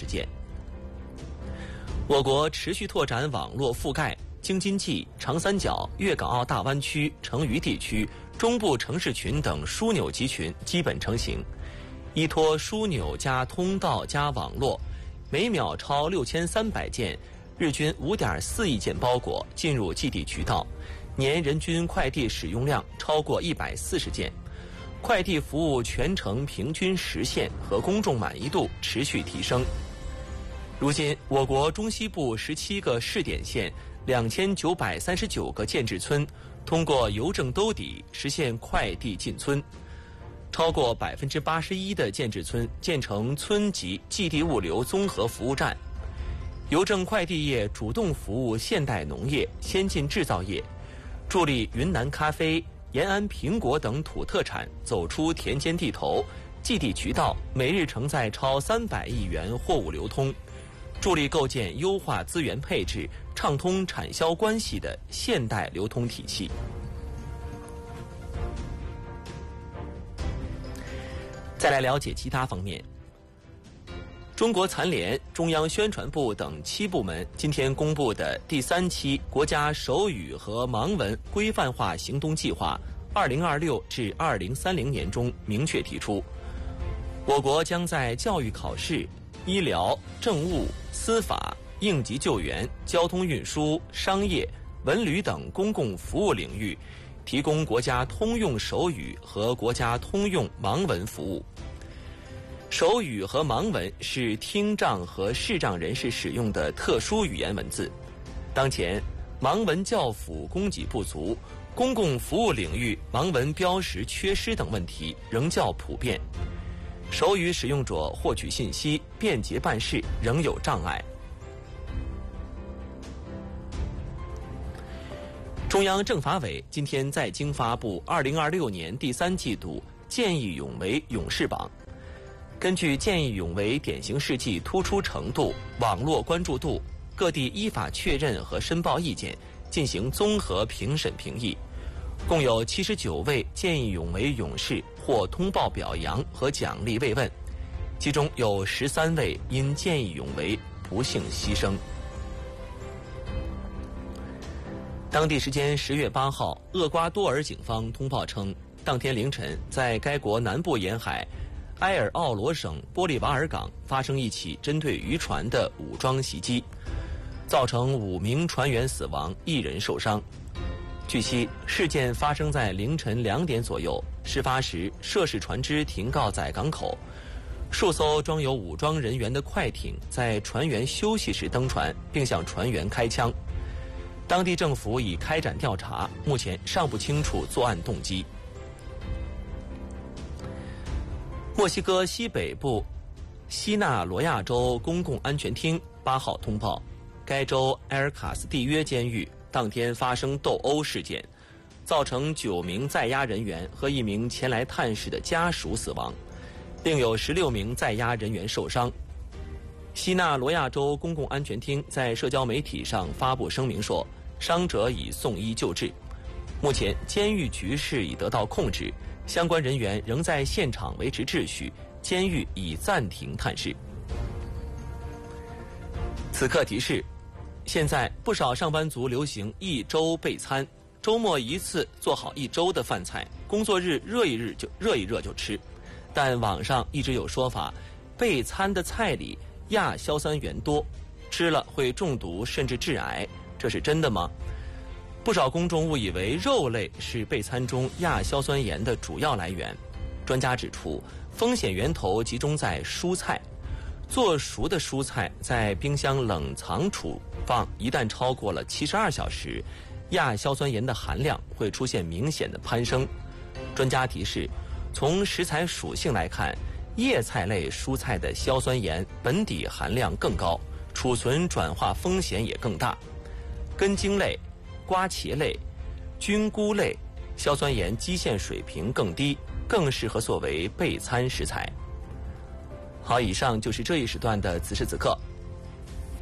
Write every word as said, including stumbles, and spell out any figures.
件。我国持续拓展网络覆盖，京津冀、长三角、粤港澳大湾区、成渝地区、中部城市群等枢纽集群基本成型。依托枢纽加通道加网络，每秒超六千三百件，日均五点四亿件包裹进入寄递渠道，年人均快递使用量超过一百四十件，快递服务全程平均实现和公众满意度持续提升。如今，我国中西部十七个试点县、两千九百三十九个建制村通过邮政兜底实现快递进村。超过百分之八十一的建制村建成村级寄递物流综合服务站，邮政快递业主动服务现代农业、先进制造业，助力云南咖啡、延安苹果等土特产走出田间地头，寄递渠道每日承载超三百亿元货物流通，助力构建优化资源配置、畅通产销关系的现代流通体系。再来了解其他方面。中国残联、中央宣传部等七部门今天公布的第三期国家手语和盲文规范化行动计划二零二六至二零三零年中明确提出，我国将在教育考试、医疗、政务、司法、应急救援、交通运输、商业、文旅等公共服务领域提供国家通用手语和国家通用盲文服务。手语和盲文是听障和视障人士使用的特殊语言文字。当前，盲文教辅供给不足，公共服务领域盲文标识缺失等问题仍较普遍，手语使用者获取信息、便捷办事仍有障碍。中央政法委今天在京发布二零二六年第三季度见义勇为勇士榜，根据见义勇为典型事迹突出程度、网络关注度，各地依法确认和申报意见，进行综合评审评议，共有七十九位见义勇为勇士获通报表扬和奖励慰问，其中有十三位因见义勇为不幸牺牲。当地时间十月八号，厄瓜多尔警方通报称，当天凌晨在该国南部沿海埃尔奥罗省玻利瓦尔港发生一起针对渔船的武装袭击，造成五名船员死亡，一人受伤。据悉，事件发生在凌晨两点左右，事发时涉事船只停靠在港口，数艘装有武装人员的快艇在船员休息时登船，并向船员开枪。当地政府已开展调查，目前尚不清楚作案动机。墨西哥西北部西纳罗亚州公共安全厅八号通报，该州埃尔卡斯蒂约监狱当天发生斗殴事件，造成九名在押人员和一名前来探视的家属死亡，另有十六名在押人员受伤。西纳罗亚州公共安全厅在社交媒体上发布声明说，伤者已送医救治。目前监狱局势已得到控制，相关人员仍在现场维持秩序，监狱已暂停探视。此刻提示，现在不少上班族流行一周备餐，周末一次做好一周的饭菜，工作日热一日就热一热就吃。但网上一直有说法，备餐的菜里亚硝酸盐多，吃了会中毒甚至致癌，这是真的吗？不少公众误以为肉类是备餐中亚硝酸盐的主要来源。专家指出，风险源头集中在蔬菜，做熟的蔬菜在冰箱冷藏储放，一旦超过了七十二小时，亚硝酸盐的含量会出现明显的攀升。专家提示，从食材属性来看，叶菜类蔬菜的硝酸盐本底含量更高，储存转化风险也更大。根茎类、瓜茄类、菌菇类硝酸盐基线水平更低，更适合作为备餐食材。好，以上就是这一时段的此时此刻，